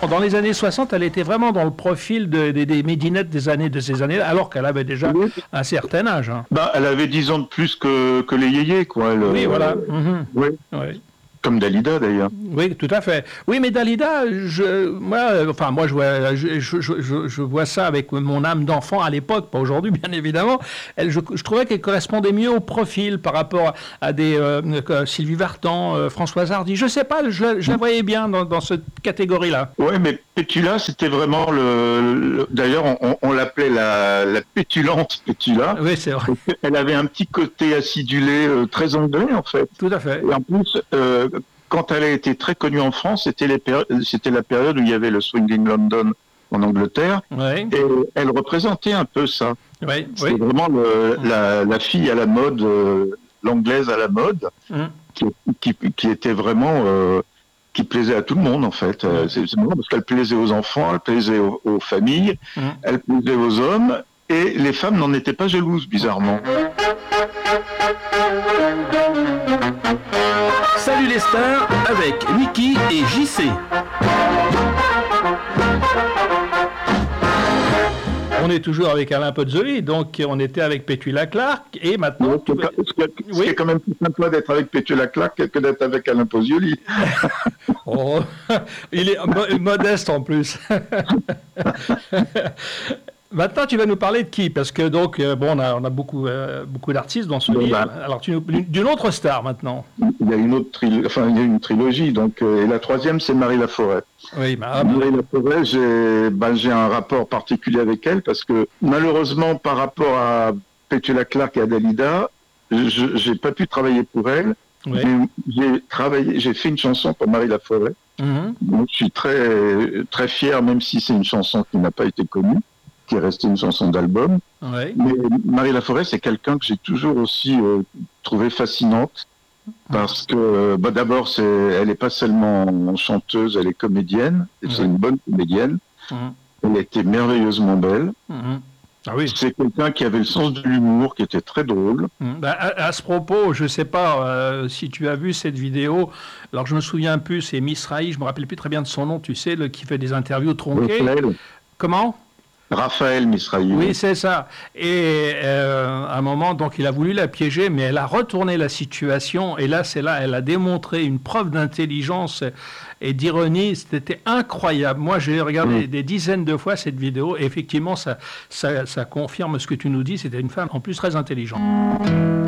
dans les années 60, elle était vraiment dans le profil des midinettes de ces années-là, alors qu'elle avait déjà Oui. un certain âge. Hein. Bah, elle avait 10 ans de plus que les yéyés, quoi. Oui, voilà. Mhm. Oui. Oui. Comme Dalida, d'ailleurs. Oui, tout à fait. Oui, mais Dalida, moi, je vois ça avec mon âme d'enfant à l'époque, pas aujourd'hui, bien évidemment. Je trouvais qu'elle correspondait mieux au profil par rapport à des Sylvie Vartan, Françoise Hardy. Je sais pas, je la voyais bien dans cette catégorie-là. Ouais, mais Pétula, c'était vraiment d'ailleurs, on l'appelait la pétulante Pétula. Oui, c'est vrai. Elle avait un petit côté acidulé, très anglais, en fait. Tout à fait. Et en plus, quand elle a été très connue en France, c'était la période où il y avait le Swinging London en Angleterre. Oui. Et elle représentait un peu ça. Oui, C'est oui. vraiment la fille à la mode, l'anglaise à la mode, Mm. qui était vraiment, qui plaisait à tout le monde, en fait. C'est marrant parce qu'elle plaisait aux enfants, elle plaisait aux familles, Mm. elle plaisait aux hommes, et les femmes n'en étaient pas jalouses, bizarrement. Salut les stars avec Niki et JC. On est toujours avec Alain Pozzoli, donc on était avec Pétula Clark, et maintenant... Ce qui est quand même plus sympa d'être avec Pétula Clark que d'être avec Alain Pozzoli. Oh, il est modeste en plus. Maintenant, tu vas nous parler de qui? Parce que donc, on a beaucoup d'artistes dans ce livre. Alors, d'une autre star maintenant. Il y a il y a une trilogie. Donc, et la troisième, c'est Marie Laforêt. Oui, Marie Laforêt, j'ai un rapport particulier avec elle parce que malheureusement, par rapport à Pétula Clark et à Dalida, j'ai pas pu travailler pour elle. Oui. Mais j'ai fait une chanson pour Marie Laforêt. Mm-hmm. Donc, je suis très très fier, même si c'est une chanson qui n'a pas été connue, qui est restée une chanson d'album. Oui. Mais Marie Laforêt, c'est quelqu'un que j'ai toujours aussi trouvé fascinante parce que d'abord, elle n'est pas seulement chanteuse, elle est comédienne. Et c'est une bonne comédienne. Mm-hmm. Elle était merveilleusement belle. Mm-hmm. Ah oui. C'est quelqu'un qui avait le sens de l'humour, qui était très drôle. À ce propos, je ne sais pas si tu as vu cette vidéo. Alors, je me souviens plus, c'est Miss Raï, je me rappelle plus très bien de son nom, tu sais, qui fait des interviews tronquées. Comment ? Raphaël Misrahi. Oui, c'est ça. Et à un moment, donc, il a voulu la piéger, mais elle a retourné la situation. Et là, elle a démontré une preuve d'intelligence et d'ironie. C'était incroyable. Moi, j'ai regardé des dizaines de fois cette vidéo. Et effectivement, ça confirme ce que tu nous dis. C'était une femme, en plus, très intelligente.